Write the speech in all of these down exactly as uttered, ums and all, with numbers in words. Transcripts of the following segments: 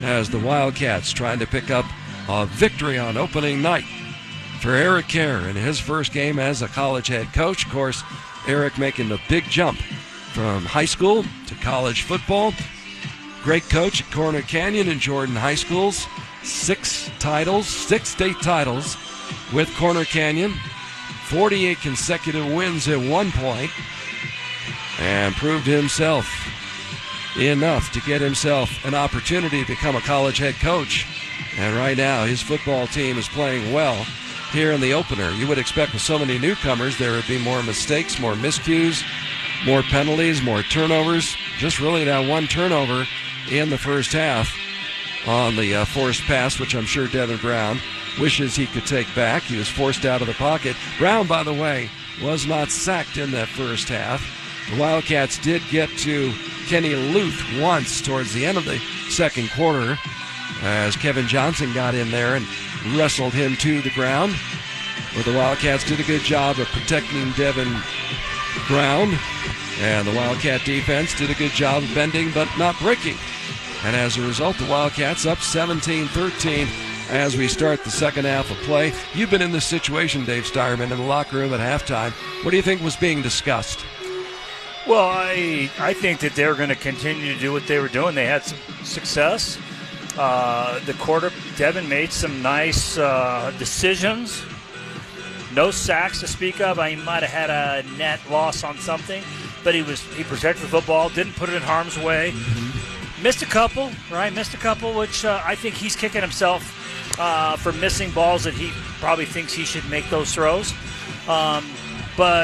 as the Wildcats trying to pick up a victory on opening night. For Eric Kerr in his first game as a college head coach, of course, Eric making the big jump from high school to college football. Great coach at Corner Canyon and Jordan High Schools. Six titles, six state titles with Corner Canyon. forty-eight consecutive wins at one point, and proved himself enough to get himself an opportunity to become a college head coach. And right now, his football team is playing well here in the opener. You would expect with so many newcomers, there would be more mistakes, more miscues, more penalties, more turnovers. Just really that one turnover in the first half on the uh, forced pass, which I'm sure Devin Brown wishes he could take back. He was forced out of the pocket. Brown, by the way, was not sacked in that first half. The Wildcats did get to Kenny Luth once towards the end of the second quarter as Kevin Johnson got in there and wrestled him to the ground. But the Wildcats did a good job of protecting Devin Brown, and the Wildcat defense did a good job of bending but not breaking. And as a result, the Wildcats up seventeen thirteen as we start the second half of play. You've been in this situation, Dave Steierman, in the locker room at halftime. What do you think was being discussed? Well, I I think that they're going to continue to do what they were doing. They had some success. Uh, the quarter, Devin made some nice uh, decisions. No sacks to speak of. I might have had a net loss on something, but he was he protected the football, didn't put it in harm's way. Mm-hmm. Missed a couple, right? Missed a couple, which uh, I think he's kicking himself uh, for missing balls that he probably thinks he should make those throws. Um, but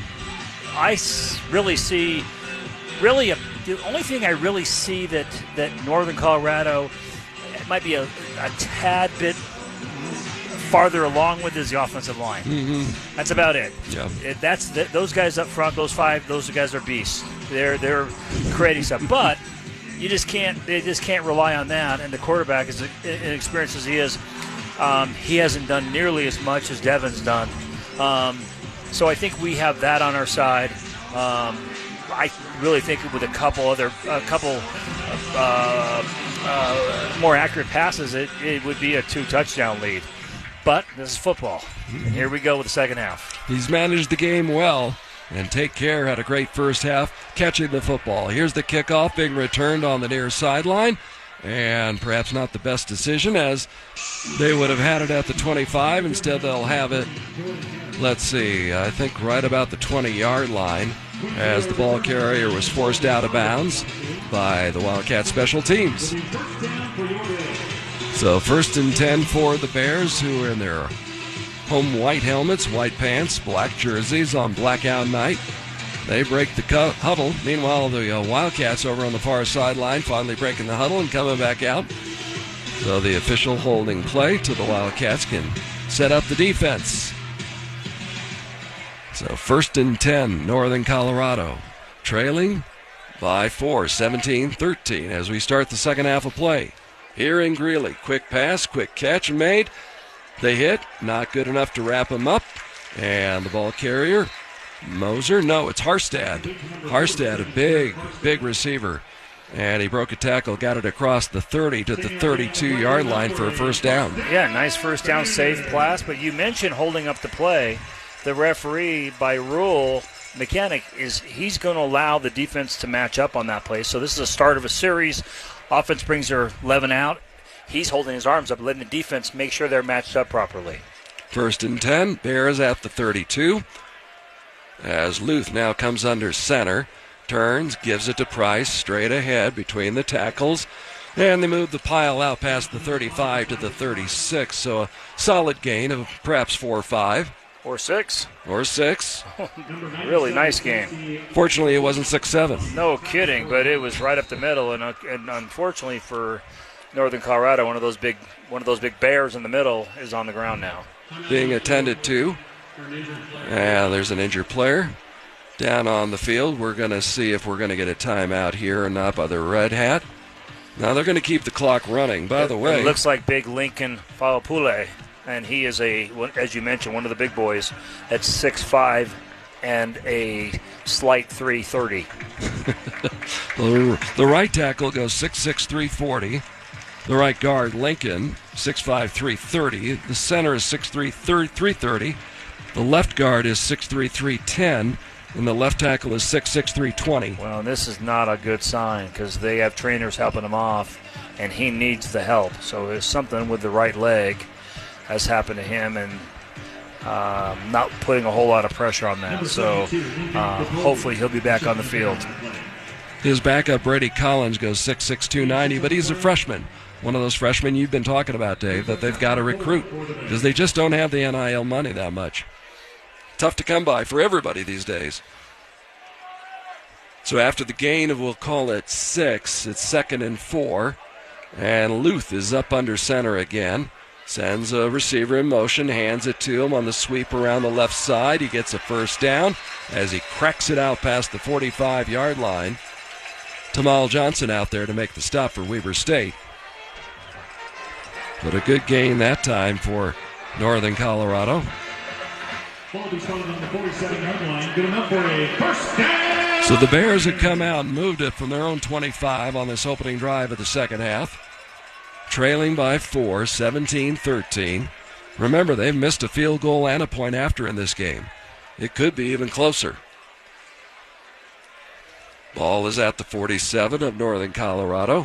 I really see, really, a, the only thing I really see that, that Northern Colorado might be a, a tad bit farther along with is the offensive line. Mm-hmm. That's about it. Yeah. it that's the, those guys up front, those five, those guys are beasts. They're they're creating stuff, but you just can't. They just can't rely on that. And the quarterback, as inexperienced as he is, um, he hasn't done nearly as much as Devin's done. Um, so I think we have that on our side. Um, I really think with a couple other, a couple uh, uh, more accurate passes, it, it would be a two-touchdown lead. But this is football. And here we go with the second half. He's managed the game well. And Take Care had a great first half catching the football. Here's the kickoff being returned on the near sideline. And perhaps not the best decision, as they would have had it at the twenty-five. Instead, they'll have it, let's see, I think right about the twenty-yard line, as the ball carrier was forced out of bounds by the Wildcat special teams. So first and ten for the Bears, who are in their home white helmets, white pants, black jerseys on blackout night. They break the cu- huddle. Meanwhile, the uh, Wildcats over on the far sideline finally breaking the huddle and coming back out. So the official holding play to the Wildcats can set up the defense. So first and ten, Northern Colorado, trailing by four, seventeen thirteen, as we start the second half of play. Here in Greeley, quick pass, quick catch made. They hit, not good enough to wrap him up. And the ball carrier, Moser, no, it's Harstad. Harstad, a big, big receiver. And he broke a tackle, got it across the thirty to the thirty-two-yard line for a first down. Yeah, nice first down, safe pass. But you mentioned holding up the play. The referee, by rule, mechanic, is he's going to allow the defense to match up on that play. So this is a start of a series. Offense brings their eleven out. He's holding his arms up, letting the defense make sure they're matched up properly. First and ten, Bears at the thirty-two. As Luth now comes under center, turns, gives it to Price, straight ahead between the tackles, and they move the pile out past the thirty-five to the thirty-six, so a solid gain of perhaps four or five. Or six. Or six. Really nice game. Fortunately, it wasn't six seven. No kidding, but it was right up the middle, and, uh, and unfortunately for Northern Colorado, one of those big one of those big bears in the middle is on the ground now. Being attended to. And there's an injured player down on the field. We're going to see if we're going to get a timeout here or not by the Red Hat. Now they're going to keep the clock running. By it, the way, it looks like big Lincoln Falapule, and he is a, as you mentioned, one of the big boys at six five and a slight three thirty. the, the right tackle goes six six, three forty. The right guard, Lincoln, six five, three thirty. The center is six three, three thirty. The left guard is six three, three ten. And the left tackle is six six, three twenty. Well, this is not a good sign because they have trainers helping him off, and he needs the help. So there's something with the right leg has happened to him, and uh, not putting a whole lot of pressure on that. So uh, hopefully he'll be back on the field. His backup, Brady Collins, goes six six, two ninety, but he's a freshman. One of those freshmen you've been talking about, Dave, that they've got to recruit because they just don't have the N I L money that much. Tough to come by for everybody these days. So after the gain of, we'll call it six, it's second and four. And Luth is up under center again. Sends a receiver in motion, hands it to him on the sweep around the left side. He gets a first down as he cracks it out past the forty-five-yard line. Tamal Johnson out there to make the stop for Weber State. But a good gain that time for Northern Colorado. So the Bears had come out and moved it from their own twenty-five on this opening drive of the second half. Trailing by four, seventeen thirteen. Remember, they've missed a field goal and a point after in this game. It could be even closer. Ball is at the forty-seven of Northern Colorado.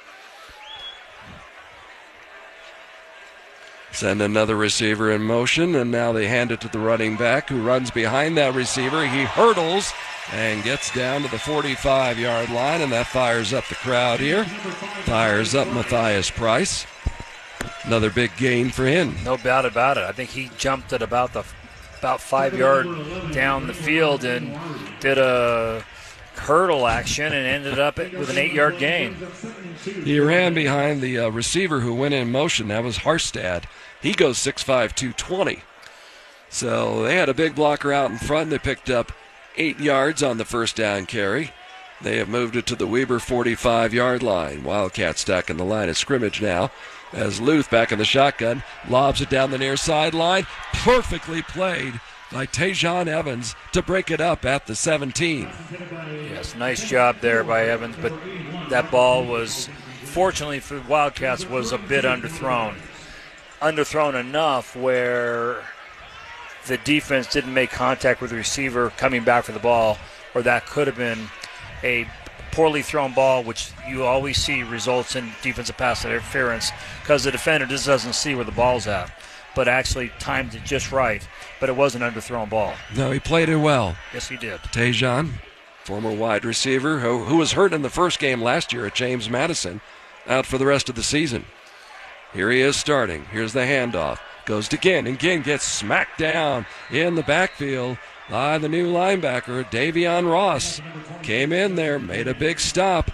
Send another receiver in motion, and now they hand it to the running back who runs behind that receiver. He hurdles and gets down to the forty-five-yard line, and that fires up the crowd here. Fires up Matthias Price. Another big gain for him. No doubt about it. I think he jumped at about the about five yard down the field and did a hurdle action and ended up with an eight-yard gain. He ran behind the uh, receiver who went in motion. That was Harstad. He goes six five, two twenty. So they had a big blocker out in front. They picked up eight yards on the first down carry. They have moved it to the Weber forty-five-yard line. Wildcats stuck in the line of scrimmage now as Luth back in the shotgun lobs it down the near sideline. Perfectly played by Tajon Evans to break it up at the seventeen. Yes, nice job there by Evans, but that ball was, fortunately for the Wildcats, was a bit underthrown. Underthrown enough where the defense didn't make contact with the receiver coming back for the ball, or that could have been a poorly thrown ball, which you always see results in defensive pass interference because the defender just doesn't see where the ball's at, but actually timed it just right. But it was an underthrown ball. No, he played it well. Yes, he did. Tajon, former wide receiver, who, who was hurt in the first game last year at James Madison, out for the rest of the season. Here he is starting. Here's the handoff. Goes to Ginn, and Ginn gets smacked down in the backfield by the new linebacker, Davion Ross. Came in there, made a big stop.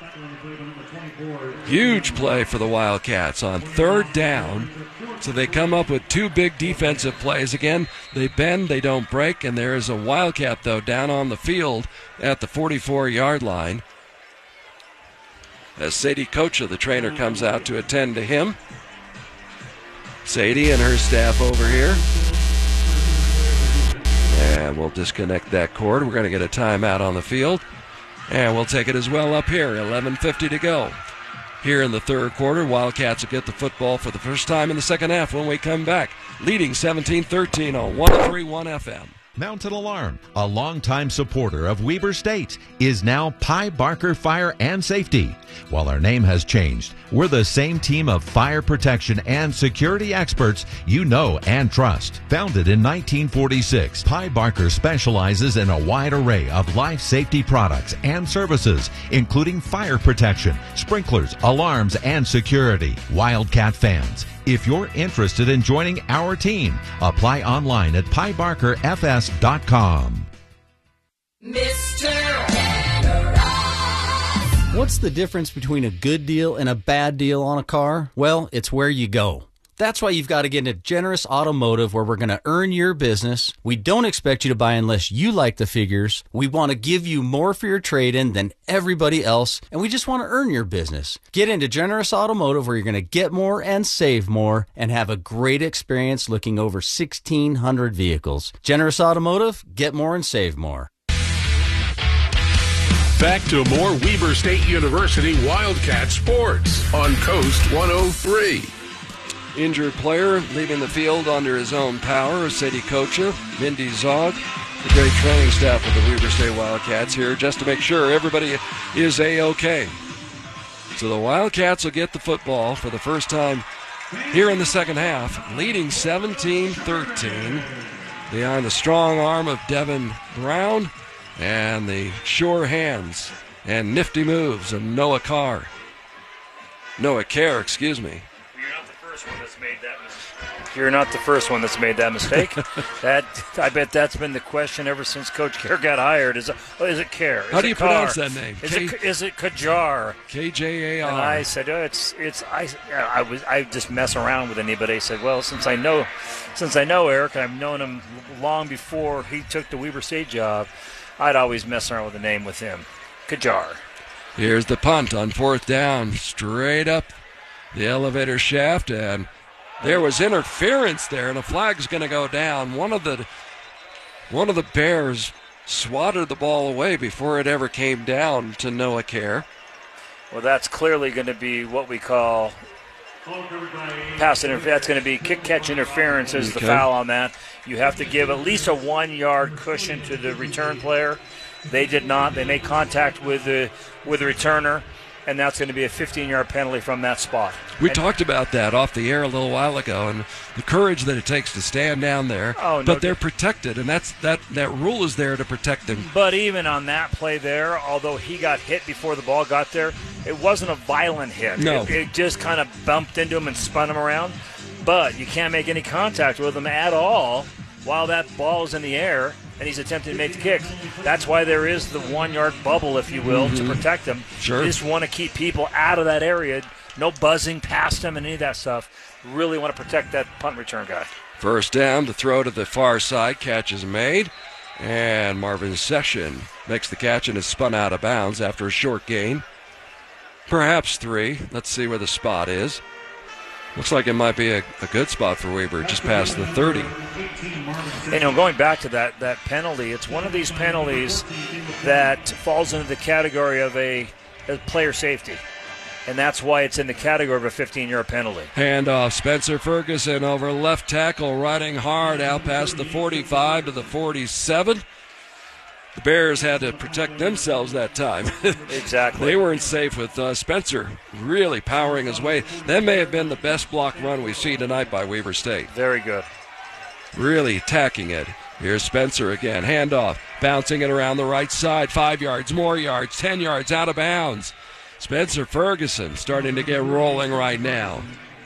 Huge play for the Wildcats on third down. So they come up with two big defensive plays. Again, they bend, they don't break, and there is a Wildcat, though, down on the field at the forty-four-yard line. As Sadie Kocha, the trainer, comes out to attend to him. Sadie and her staff over here. And we'll disconnect that cord. We're going to get a timeout on the field. And we'll take it as well up here. eleven fifty to go. Here in the third quarter, Wildcats will get the football for the first time in the second half when we come back, leading seventeen thirteen on one oh three point one F M. Mountain Alarm, a longtime supporter of Weber State, is now Pye Barker Fire and Safety. While our name has changed, we're the same team of fire protection and security experts you know and trust. Founded in nineteen forty-six, Pye Barker specializes in a wide array of life safety products and services, including fire protection, sprinklers, alarms, and security. Wildcat fans, if you're interested in joining our team, apply online at pye barker f s dot com. Mister Generous. What's the difference between a good deal and a bad deal on a car? Well, it's where you go. That's why you've got to get into Generous Automotive, where we're going to earn your business. We don't expect you to buy unless you like the figures. We want to give you more for your trade-in than everybody else, and we just want to earn your business. Get into Generous Automotive, where you're going to get more and save more and have a great experience looking over sixteen hundred vehicles. Generous Automotive, get more and save more. Back to more Weber State University Wildcat sports on Coast one oh three. Injured player leaving the field under his own power. Sadie Kocha, Mindy Zog, the great training staff of the Weber State Wildcats here just to make sure everybody is A-OK. So the Wildcats will get the football for the first time here in the second half, leading seventeen thirteen behind the strong arm of Devin Brown and the sure hands and nifty moves of Noah Carr. Noah Kerr, excuse me. You're not the first one that's made that mistake. You're not the first one that's made that mistake. that I bet that's been the question ever since Coach Kerr got hired. Is it, oh, is it Kerr? Is How do it you Carr? pronounce that name? Is K- it is it Kajar? K J A R. And I said, oh, it's it's I. I was I just mess around with anybody. I said, well, since I know, since I know Eric, and I've known him long before he took the Weber State job, I'd always mess around with the name with him, Kajar. Here's the punt on fourth down, straight up the elevator shaft, and there was interference there, and a flag's going to go down. One of the one of the Bears swatted the ball away before it ever came down to Noah Kerr. Well, that's clearly going to be what we call pass interference. That's going to be kick-catch interference is the Okay. foul on that. You have to give at least a one-yard cushion to the return player. They did not. They made contact with the with the returner, and that's going to be a fifteen-yard penalty from that spot. We and, talked about that off the air a little while ago, and the courage that it takes to stand down there. Oh, no but they're doubt. protected, and that's that, that rule is there to protect them. But even on that play there, although he got hit before the ball got there, it wasn't a violent hit. No. It, it just kind of bumped into him and spun him around. But you can't make any contact with him at all while that ball is in the air and he's attempting to make the kick. That's why there is the one-yard bubble, if you will, Mm-hmm. to protect him. Sure. You just want to keep people out of that area. No buzzing past him and any of that stuff. Really want to protect that punt return guy. First down, to throw to the far side, catch is made, and Marvin Session makes the catch and is spun out of bounds after a short gain. Perhaps three. Let's see where the spot is. Looks like it might be a, a good spot for Weber, just past the thirty. And, you know, going back to that, that penalty, it's one of these penalties that falls into the category of a, a player safety. And that's why it's in the category of a fifteen-yard penalty. Handoff, Spencer Ferguson over left tackle, running hard out past the forty-five to the forty-seven. The Bears had to protect themselves that time. Exactly. They weren't safe with uh, Spencer really powering his way. That may have been the best block run we've seen tonight by Weber State. Very good. Really attacking it. Here's Spencer again. Handoff, bouncing it around the right side. Five yards, more yards, ten yards, out of bounds. Spencer Ferguson starting to get rolling right now.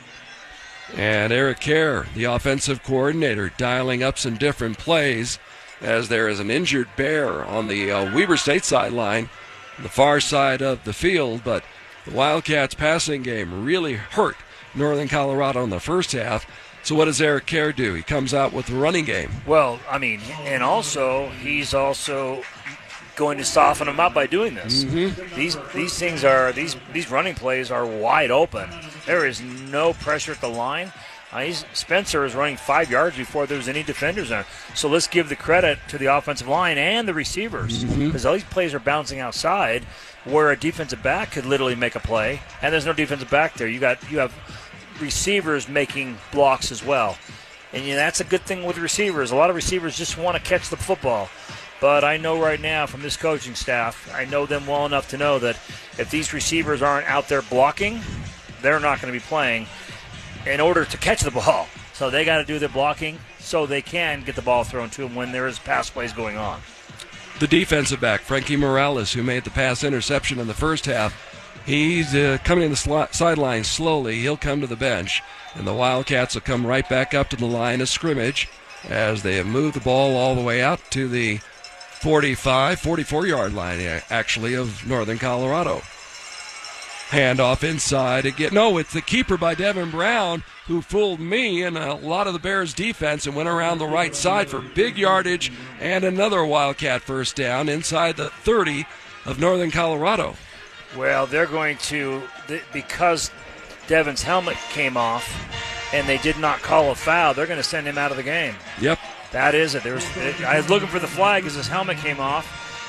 And Eric Kerr, the offensive coordinator, dialing up some different plays as there is an injured Bear on the uh, Weber State sideline, the far side of the field. But the Wildcats' passing game really hurt Northern Colorado in the first half. So what does Eric Kerr do? He comes out with the running game. Well, I mean, and also he's also going to soften them up by doing this. Mm-hmm. These these things are these these running plays are wide open. There is no pressure at the line. Uh, he's, Spencer is running five yards before there's any defenders on. So let's give the credit to the offensive line and the receivers, because all these plays are bouncing outside, where a defensive back could literally make a play, and there's no defensive back there. You got you have receivers making blocks as well, and you know, that's a good thing with receivers. A lot of receivers just want to catch the football. But I know right now from this coaching staff, I know them well enough to know that if these receivers aren't out there blocking, they're not going to be playing in order to catch the ball. So they got to do their blocking so they can get the ball thrown to them when there is pass plays going on. The defensive back, Frankie Morales, who made the pass interception in the first half, he's uh, coming in the sli- sideline slowly. He'll come to the bench, and the Wildcats will come right back up to the line of scrimmage as they have moved the ball all the way out to the forty-five, forty-four-yard line, actually, of Northern Colorado. Handoff inside again. No, it's the keeper by Devin Brown who fooled me and a lot of the Bears defense and went around the right side for big yardage and another Wildcat first down inside the thirty of Northern Colorado. Well, they're going to, because Devin's helmet came off and they did not call a foul, they're going to send him out of the game. Yep. That is it. There was, I was looking for the flag as his helmet came off,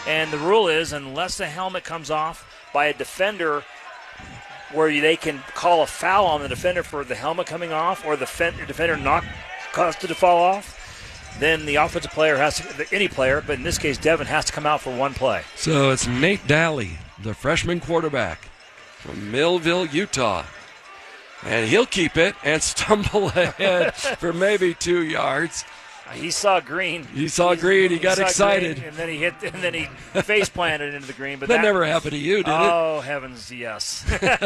And the rule is, unless the helmet comes off by a defender where they can call a foul on the defender for the helmet coming off or the defender not caused it to fall off, then the offensive player has to, any player, but in this case, Devin has to come out for one play. So it's Nate Daly, the freshman quarterback from Millville, Utah. And he'll keep it and stumble ahead for maybe two yards. He saw green. He saw green. He, he got excited, green, and then he hit. And then he face planted into the green. But that, that never happened to you, did oh, it? Oh heavens, yes.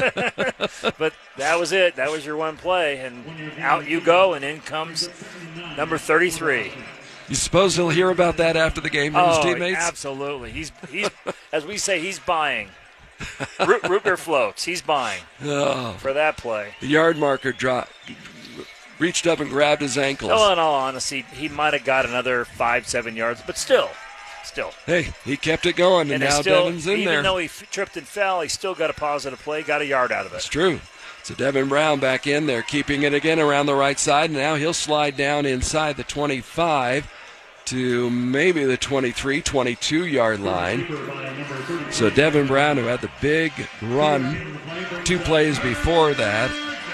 But that was it. That was your one play, and out you go, and in comes number thirty-three. You suppose he'll hear about that after the game from oh, his teammates? Absolutely. He's he's as we say, he's buying. Root, root beer floats. He's buying oh. for that play. The yard marker dropped. Reached up and grabbed his ankles. Well, in all honesty, he might have got another five, seven yards, but still, still. Hey, he kept it going, and, and now still, Devin's in even there. Even though he f- tripped and fell, he still got a positive play, got a yard out of it. That's true. So Devin Brown back in there, keeping it again around the right side. Now he'll slide down inside the twenty-five to maybe the twenty-three, twenty-two-yard line. So Devin Brown, who had the big run two plays before that,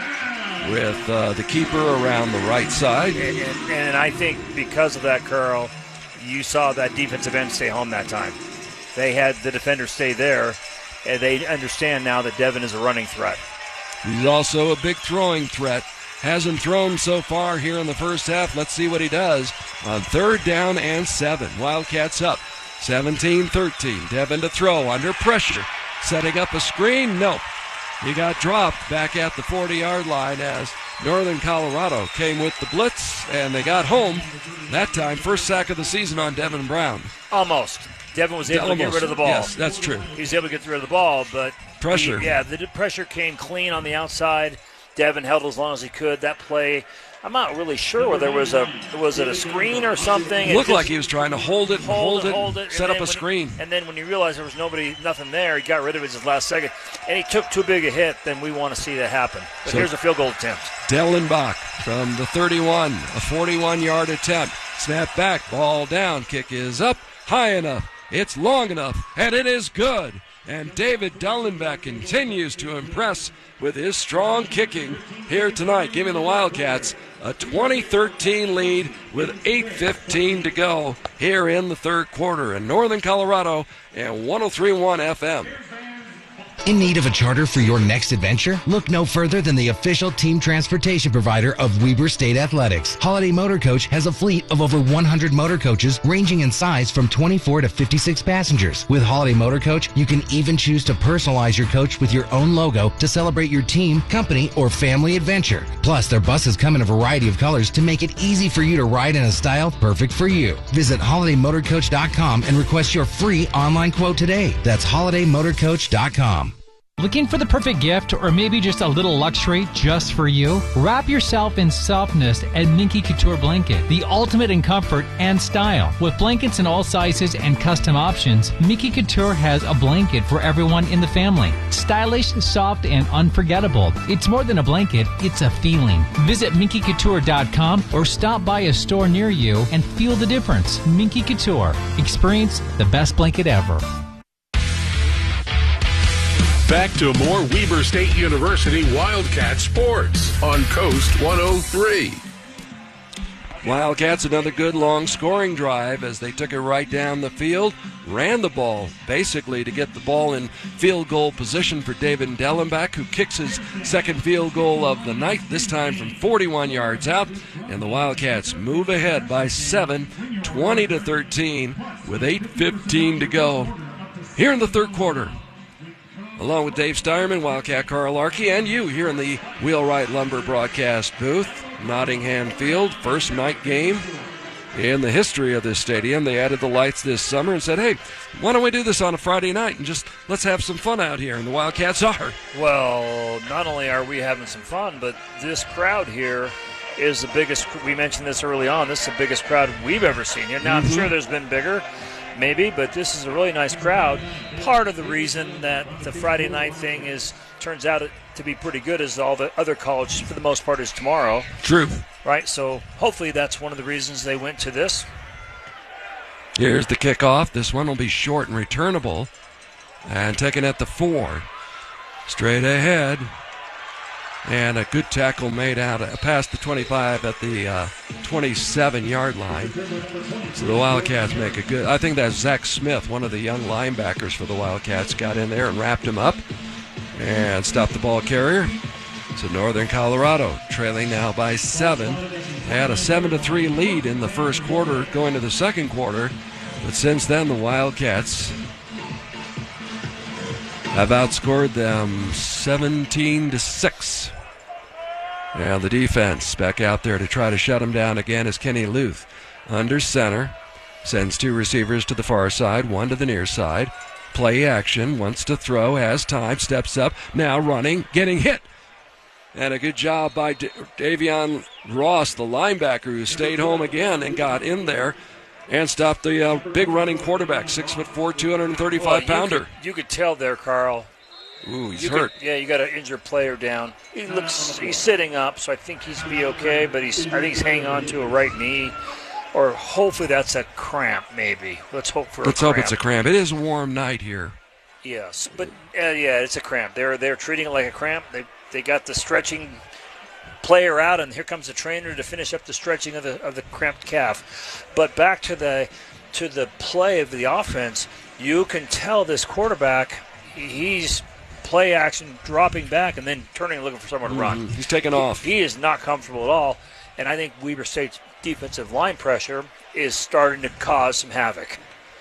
with uh, the keeper around the right side. And, and, and I think because of that, Carl, you saw that defensive end stay home that time. They had the defender stay there, and they understand now that Devin is a running threat. He's also a big throwing threat. Hasn't thrown so far here in the first half. Let's see what he does on third down and seven. Wildcats up seventeen thirteen. Devin to throw under pressure. Setting up a screen. Nope. He got dropped back at the forty-yard line as Northern Colorado came with the blitz, and they got home. That time, first sack of the season on Devin Brown. Almost. Devin was able Almost. to get rid of the ball. Yes, that's true. He was able to get rid of the ball, but pressure. He, yeah, the pressure came clean on the outside. Devin held as long as he could. That play, I'm not really sure whether there was a was it a screen or something. It looked it like he was trying to hold it, and hold, hold it, hold it, set up a screen. He, and then when he realized there was nobody, nothing there, he got rid of it at his last second, and he took too big a hit. Then we want to see that happen. But so here's a field goal attempt. Dellenbach from the thirty-one, a forty-one-yard attempt. Snap back, ball down, kick is up, high enough, it's long enough, and it is good. And David Dellenbach continues to impress with his strong kicking here tonight, giving the Wildcats a twenty thirteen lead with eight fifteen to go here in the third quarter in Northern Colorado and one oh three point one F M. In need of a charter for your next adventure? Look no further than the official team transportation provider of Weber State Athletics. Holiday Motor Coach has a fleet of over one hundred motor coaches ranging in size from twenty-four to fifty-six passengers. With Holiday Motor Coach, you can even choose to personalize your coach with your own logo to celebrate your team, company, or family adventure. Plus, their buses come in a variety of colors to make it easy for you to ride in a style perfect for you. Visit holiday motor coach dot com and request your free online quote today. That's holiday motor coach dot com. Looking for the perfect gift or maybe just a little luxury just for you? Wrap yourself in softness at Minky Couture Blanket, the ultimate in comfort and style. With blankets in all sizes and custom options, Minky Couture has a blanket for everyone in the family. Stylish, soft, and unforgettable. It's more than a blanket, it's a feeling. Visit minky couture dot com or stop by a store near you and feel the difference. Minky Couture. Experience the best blanket ever. Back to more Weber State University Wildcat sports on Coast one oh three. Wildcats, another good long scoring drive as they took it right down the field, ran the ball basically to get the ball in field goal position for David Dellenbach, who kicks his second field goal of the night, this time from forty-one yards out, and the Wildcats move ahead by seven, twenty to thirteen, with eight fifteen to go here in the third quarter. Along with Dave Steierman, Wildcat Carl Larkey, and you here in the Wheelwright Lumber broadcast booth, Nottingham Field, first night game in the history of this stadium. They added the lights this summer and said, hey, why don't we do this on a Friday night and just let's have some fun out here, and the Wildcats are. Well, not only are we having some fun, but this crowd here is the biggest, we mentioned this early on, this is the biggest crowd we've ever seen here. Now, mm-hmm. I'm sure there's been bigger. Maybe, but this is a really nice crowd. Part of the reason that the Friday night thing is turns out to be pretty good is all the other college, for the most part, is tomorrow. True. Right? So hopefully that's one of the reasons they went to this. Here's the kickoff. This one will be short and returnable. And taken at the four. Straight ahead. And a good tackle made out past the twenty-five at the uh, twenty-seven-yard line. So the Wildcats make a good... I think that's Zach Smith, one of the young linebackers for the Wildcats, got in there and wrapped him up and stopped the ball carrier. So Northern Colorado trailing now by seven. They had a seven to three lead in the first quarter going to the second quarter. But since then, the Wildcats have outscored them seventeen to six. Now the defense back out there to try to shut them down again is Kenny Luth. Under center, sends two receivers to the far side, one to the near side. Play action, wants to throw, has time, steps up, now running, getting hit. And a good job by D- Davion Ross, the linebacker, who stayed home again and got in there and stopped the uh, big running quarterback, six foot four, two hundred thirty-five pounder. You could, you could tell there, Carl. Ooh, he's you hurt. Could, yeah, you got an injured player down. He looks, he's sitting up, so I think he's be okay. But he's, I think he's hanging on to a right knee, or hopefully that's a cramp. Maybe let's hope for. Let's a cramp. hope it's a cramp. It is a warm night here. Yes, but uh, yeah, it's a cramp. They're they're treating it like a cramp. They they got the stretching player out, and here comes the trainer to finish up the stretching of the of the cramped calf. But back to the to the play of the offense, you can tell this quarterback, he's play action, dropping back, and then turning and looking for someone to Mm-hmm. run. He's taking he, off. He is not comfortable at all, and I think Weber State's defensive line pressure is starting to cause some havoc.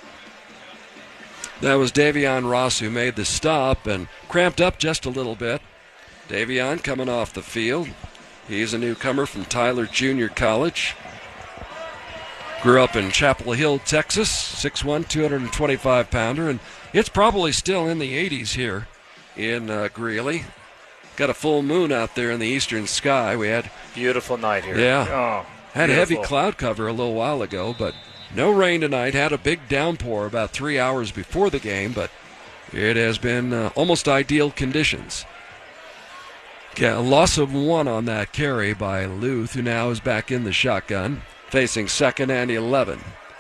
That was Davion Ross who made the stop and cramped up just a little bit. Davion coming off the field. He's a newcomer from Tyler Junior College. Grew up in Chapel Hill, Texas, six one, two hundred twenty-five pounder, and it's probably still in the eighties here in uh, Greeley. Got a full moon out there in the eastern sky. We had beautiful night here. Yeah. Oh, had beautiful. heavy cloud cover a little while ago, but no rain tonight. Had a big downpour about three hours before the game, but it has been uh, almost ideal conditions. Yeah, a loss of one on that carry by Luth, who now is back in the shotgun, facing second and eleven.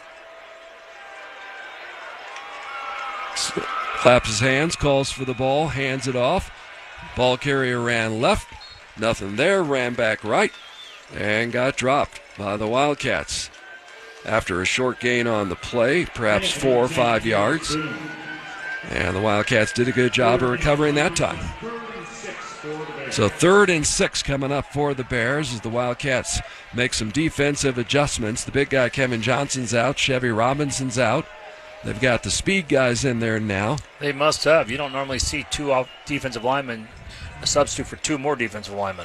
Claps his hands, calls for the ball, hands it off. Ball carrier ran left, nothing there, ran back right, and got dropped by the Wildcats. After a short gain on the play, perhaps four or five yards. And the Wildcats did a good job of recovering that time. So third and six coming up for the Bears as the Wildcats make some defensive adjustments. The big guy Kevin Johnson's out, Chevy Robinson's out. They've got the speed guys in there now. They must have. You don't normally see two defensive linemen substitute for two more defensive linemen.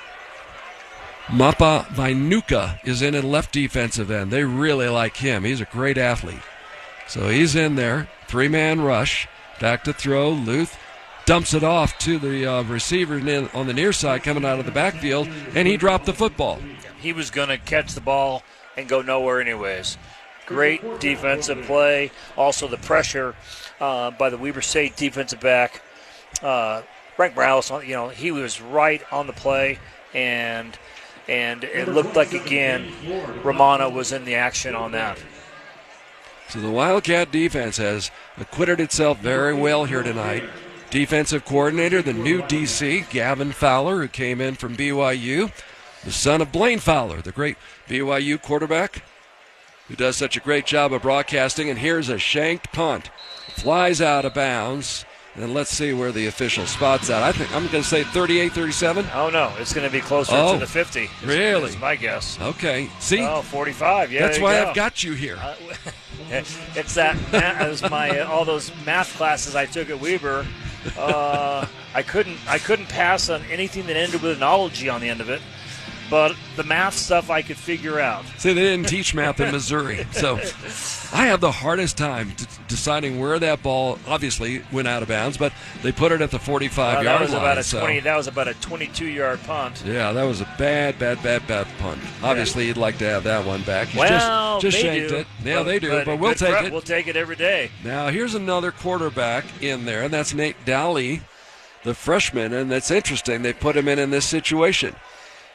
Mapa Vainuka is in at left defensive end. They really like him. He's a great athlete. So he's in there. Three-man rush. Back to throw. Luth dumps it off to the uh, receiver on the near side coming out of the backfield, and he dropped the football. He was going to catch the ball and go nowhere anyways. Great defensive play. Also the pressure uh, by the Weber State defensive back. Uh, Frank Morales, you know, he was right on the play, and and it looked like, again, Romana was in the action on that. So the Wildcat defense has acquitted itself very well here tonight. Defensive coordinator, the new D C, Gavin Fowler, who came in from B Y U, the son of Blaine Fowler, the great B Y U quarterback, who does such a great job of broadcasting. And here's a shanked punt. Flies out of bounds. And let's see where the official spot's at. I think I'm going to say thirty-eight thirty-seven. Oh, no. It's going to be closer oh, to the fifty. Is, really? Is my guess. Okay. See? Oh, forty-five. Yeah, that's why go. I've got you here. Uh, it's that. It was my uh, all those math classes I took at Weber. Uh, I couldn't. I couldn't pass on anything that ended with an ology on the end of it. But the math stuff I could figure out. See, they didn't teach math in Missouri. So I have the hardest time t- deciding where that ball obviously went out of bounds, but they put it at the forty-five-yard well, that was line. About a so. twenty, that was about a twenty-two-yard punt. Yeah, that was a bad, bad, bad, bad punt. Obviously, yeah. You'd like to have that one back. He's well, just, just they shanked do. it. Yeah, but, they do, but, but we'll take prep, it. We'll take it every day. Now, here's another quarterback in there, and that's Nate Dowley, the freshman, and that's interesting. They put him in in this situation.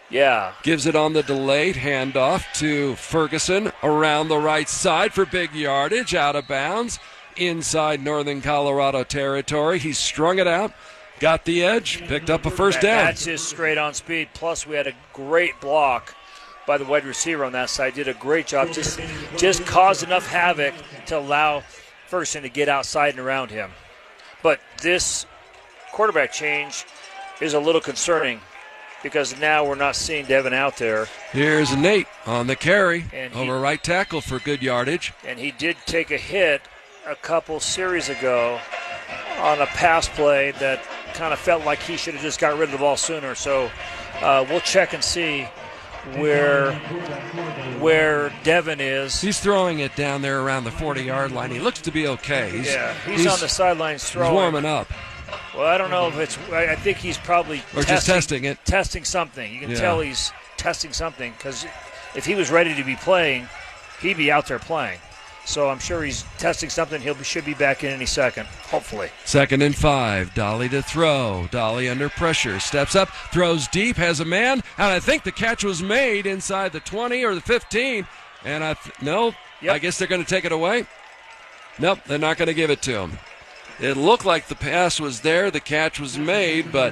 Yeah. Gives it on the delayed handoff to Ferguson around the right side for big yardage, out of bounds, inside Northern Colorado territory. He strung it out, got the edge, picked up a first that, down. That's just straight on speed. Plus, we had a great block by the wide receiver on that side. Did a great job. Just, just caused enough havoc to allow Ferguson to get outside and around him. But this quarterback change is a little concerning, because now we're not seeing Devin out there. Here's Nate on the carry, And he- over right tackle for good yardage. And he did take a hit a couple series ago on a pass play that kind of felt like he should have just got rid of the ball sooner. So uh, we'll check and see where where Devin is. He's throwing it down there around the forty-yard line. He looks to be okay. He's, yeah, he's, on the sidelines throwing. He's warming up. Well, I don't know if it's. I I think he's probably Or testing, just testing it. Testing something. You can Yeah. tell he's testing something, because if he was ready to be playing, he'd be out there playing. So I'm sure he's testing something. He should be back in any second, hopefully. Second and five. Dolly to throw. Dolly under pressure. Steps up, throws deep, has a man, and I think the catch was made inside the twenty or the fifteen. And I th- no, Yep. I guess they're going to take it away. Nope, they're not going to give it to him. It looked like the pass was there, the catch was made, but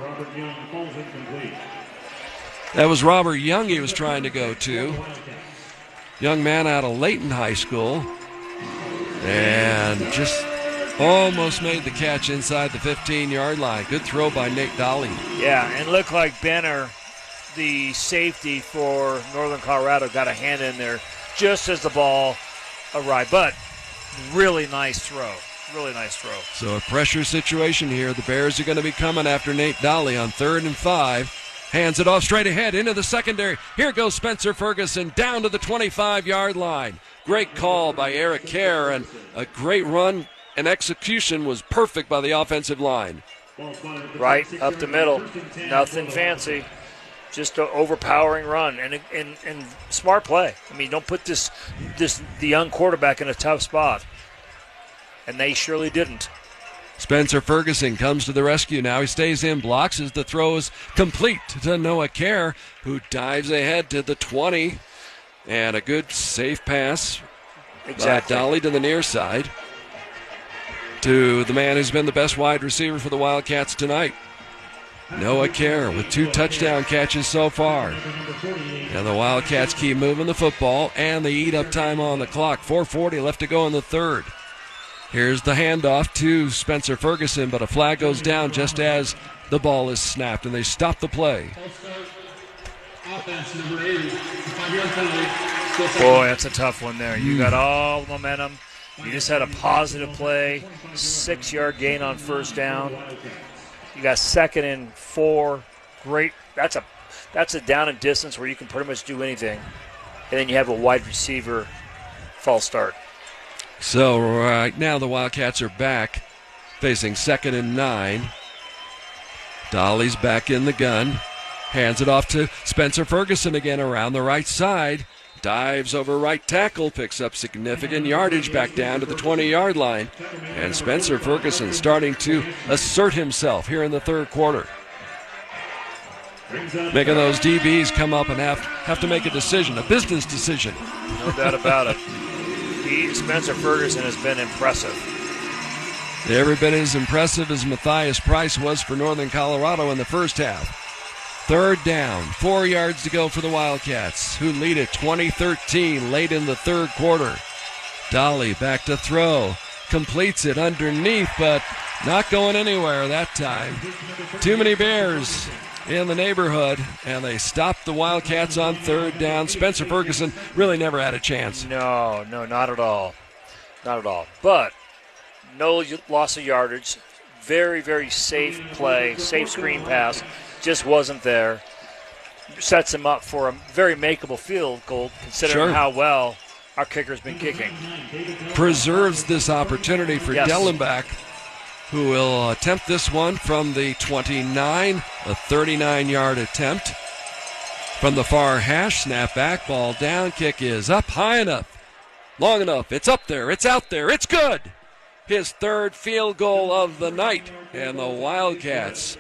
that was Robert Young he was trying to go to. Young man out of Layton High School. And just almost made the catch inside the fifteen-yard line. Good throw by Nate Dolly. Yeah, and looked like Benner, the safety for Northern Colorado, got a hand in there just as the ball arrived. But really nice throw. Really nice throw. So a pressure situation here. The Bears are going to be coming after Nate Dolly on third and five. Hands it off straight ahead into the secondary. Here goes Spencer Ferguson down to the twenty-five-yard line. Great call by Eric Kerr, and a great run and execution was perfect by the offensive line. Right up the middle. Nothing fancy. Just an overpowering run and, and and smart play. I mean, don't put this this the young quarterback in a tough spot. And they surely didn't. Spencer Ferguson comes to the rescue now. He stays in, blocks as the throw is complete to Noah Kerr, who dives ahead to the twenty. And a good safe pass Exactly. by Dolly to the near side to the man who's been the best wide receiver for the Wildcats tonight. Noah Kerr with two touchdown catches so far. And the Wildcats keep moving the football, and they eat up time on the clock. four forty left to go in the third. Here's the handoff to Spencer Ferguson, but a flag goes down just as the ball is snapped, and they stop the play. Boy, that's a tough one there. You got all the momentum. You just had a positive play, six-yard gain on first down. You got second and four. Great. That's a that's a down and distance where you can pretty much do anything. And then you have a wide receiver false start. So right now the Wildcats are back, facing second and nine. Dolly's back in the gun. Hands it off to Spencer Ferguson again around the right side. Dives over right tackle, picks up significant yardage back down to the twenty-yard line. And Spencer Ferguson starting to assert himself here in the third quarter. Making those D Bs come up and have, have to make a decision, a business decision. No doubt about it. He, Spencer Ferguson has been impressive. Every bit as impressive as Matthias Price was for Northern Colorado in the first half. Third down, four yards to go for the Wildcats, who lead at twenty thirteen late in the third quarter. Dolly back to throw, completes it underneath, but not going anywhere that time. Too many Bears in the neighborhood, and they stop the Wildcats on third down. Spencer Ferguson really never had a chance. No, no, not at all. Not at all. But no loss of yardage. Very, very safe play, safe screen pass. Just wasn't there. Sets him up for a very makeable field goal, considering Sure. how well our kicker's been kicking. Preserves this opportunity for Yes. Dellenbach, who will attempt this one from the twenty-nine, a thirty-nine-yard attempt. From the far hash, snap back, ball down, kick is up high enough, long enough, it's up there, it's out there, it's good. His third field goal of the night, and the Wildcats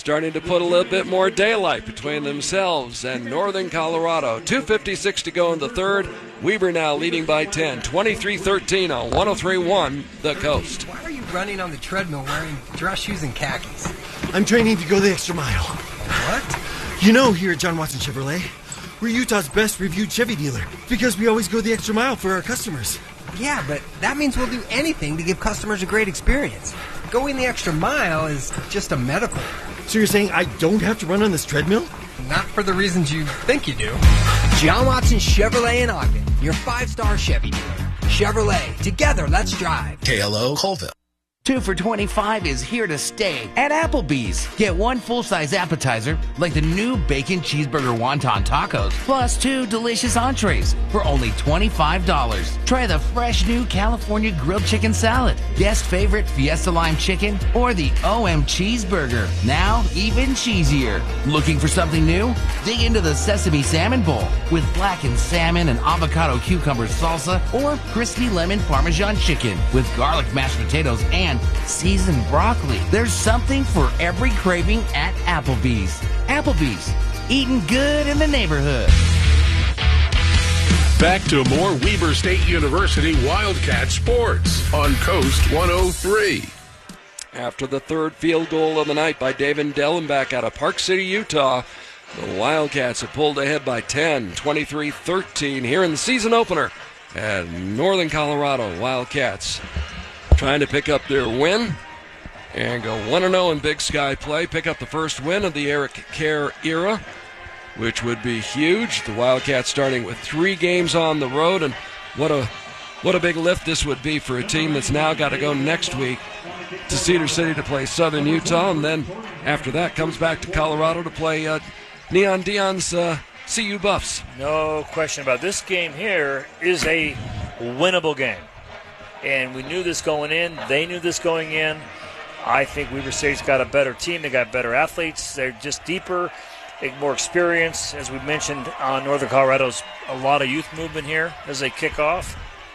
starting to put a little bit more daylight between themselves and Northern Colorado. two fifty-six to go in the third. Weber now leading by ten, twenty-three thirteen on one oh three point one The Coast. Why are you running on the treadmill wearing dress shoes and khakis? I'm training to go the extra mile. What? You know, here at John Watson Chevrolet, we're Utah's best reviewed Chevy dealer because we always go the extra mile for our customers. Yeah, but that means we'll do anything to give customers a great experience. Going the extra mile is just a metaphor. So you're saying I don't have to run on this treadmill? Not for the reasons you think you do. John Watson Chevrolet in Ogden, your five-star Chevy dealer. Chevrolet, together, let's drive. K L O Colville. Two for twenty-five is here to stay at Applebee's. Get one full-size appetizer, like the new bacon cheeseburger wonton tacos, plus two delicious entrees for only twenty-five dollars. Try the fresh new California grilled chicken salad, guest favorite Fiesta Lime chicken, or the O M cheeseburger, now even cheesier. Looking for something new? Dig into the sesame salmon bowl with blackened salmon and avocado cucumber salsa, or crispy lemon parmesan chicken with garlic mashed potatoes and seasoned broccoli. There's something for every craving at Applebee's. Applebee's, eating good in the neighborhood. Back to more Weber State University Wildcat sports on Coast one oh three. After the third field goal of the night by David Dellenbach out of Park City, Utah, the Wildcats have pulled ahead by ten, twenty-three thirteen here in the season opener at Northern Colorado. Wildcats trying to pick up their win and go one and oh in Big Sky play, pick up the first win of the Eric Kerr era, which would be huge. The Wildcats starting with three games on the road, and what a what a big lift this would be for a team that's now got to go next week to Cedar City to play Southern Utah, and then after that comes back to Colorado to play uh, Neon Dion's uh, C U Buffs. No question about it. This game here is a winnable game. And we knew this going in. They knew this going in. I think Weber State's got a better team. They got better athletes. They're just deeper, more experience. As we mentioned, uh, Northern Colorado's a lot of youth movement here as they kick off.